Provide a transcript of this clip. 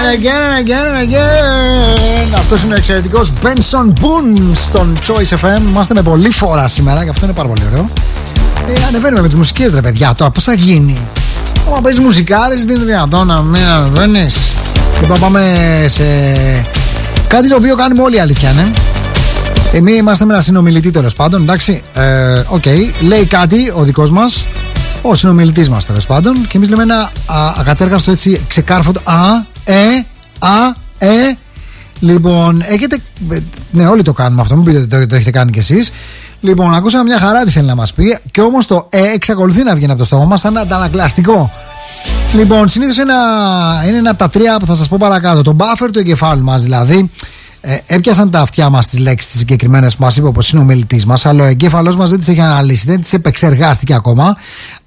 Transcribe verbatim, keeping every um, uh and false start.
and again and again and again. Αυτός είναι ο εξαιρετικός Benson Boone στον Choice εφ εμ. Είμαστε με πολλή φορά σήμερα και αυτό είναι πάρα πολύ ωραίο. Ε, ανεβαίνουμε με τις μουσικές, ρε παιδιά. Τώρα πώς θα γίνει? Άμα παίζεις μουσικάρες δεν είναι δυνατόν να μην ανεβαίνεις. Λοιπόν, πάμε σε κάτι το οποίο κάνουμε όλοι, αλήθεια, ναι. Εμείς είμαστε με ένα συνομιλητή, τέλος πάντων, εντάξει. Οκ, ε, okay. Λέει κάτι ο δικός μας, ο συνομιλητής μας, τέλος πάντων, και εμείς λέμε ένα α, ακατέργαστο, έτσι, ξεκάρφωτο α, ε, α, ε. Λοιπόν, έχετε. Ναι, όλοι το κάνουμε αυτό, μην πείτε ότι το, το έχετε κάνει κι εσείς. Λοιπόν, ακούσαμε μια χαρά τι θέλει να μας πει, και όμως το ε εξακολουθεί να βγαίνει από το στόμα μας σαν αντανακλαστικό. Λοιπόν, συνήθως ένα, είναι ένα από τα τρία που θα σας πω παρακάτω. Το buffer του εγκεφάλου μας, δηλαδή. Ε, έπιασαν τα αυτιά μας τις λέξεις τις συγκεκριμένες που μας είπε ο συνομιλητής μας, αλλά ο εγκέφαλός μας δεν τις έχει αναλύσει, δεν τις επεξεργάστηκε ακόμα.